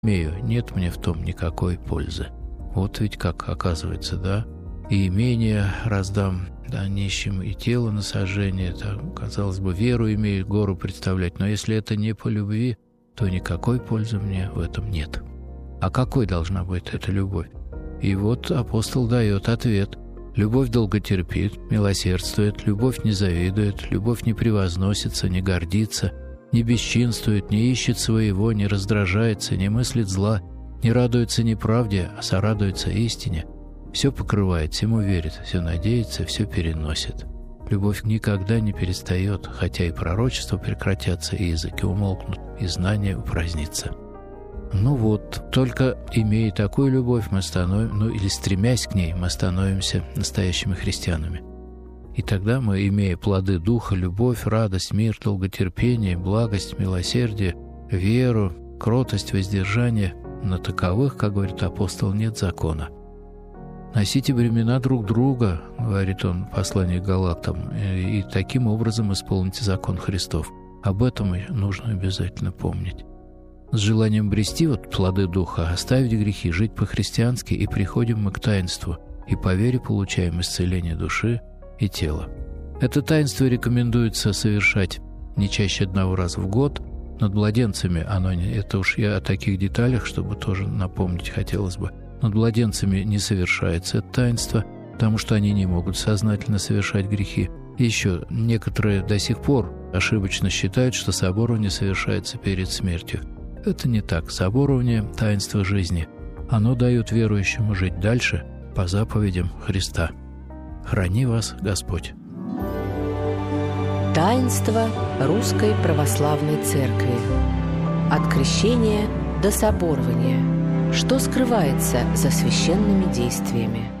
имею, нет мне в том никакой пользы. Вот ведь как оказывается, да? И имение раздам, да, нищим, и тело на сожжение, там, казалось бы, веру имею, гору представлять, но если это не по любви, то никакой пользы мне в этом нет. А какой должна быть эта любовь? И вот апостол дает ответ. Любовь долготерпит, милосердствует, любовь не завидует, любовь не превозносится, не гордится, не бесчинствует, не ищет своего, не раздражается, не мыслит зла, не радуется неправде, а сорадуется истине. Все покрывает, всему верит, все надеется, все переносит. Любовь никогда не перестает, хотя и пророчества прекратятся, и языки умолкнут, и знание упразднится. Ну вот, только имея такую любовь, мы становимся, или стремясь к ней, мы становимся настоящими христианами. И тогда мы, имея плоды Духа, любовь, радость, мир, долготерпение, благость, милосердие, веру, кротость, воздержание, на таковых, как говорит апостол, нет закона. «Носите бремена друг друга», — говорит он в послании к Галатам, «и таким образом исполните закон Христов». Об этом нужно обязательно помнить. С желанием брести плоды Духа, оставить грехи, жить по-христиански, и приходим мы к таинству, и по вере получаем исцеление души и тела. Это таинство рекомендуется совершать не чаще 1 раза в год. Над младенцами это уж я о таких деталях, чтобы тоже напомнить хотелось бы. Над младенцами не совершается это таинство, потому что они не могут сознательно совершать грехи. И еще некоторые до сих пор ошибочно считают, что соборование совершается перед смертью. Это не так. Соборование – таинство жизни. Оно дает верующему жить дальше по заповедям Христа. Храни вас Господь. Таинство Русской Православной Церкви. От крещения до соборования. Что скрывается за священными действиями?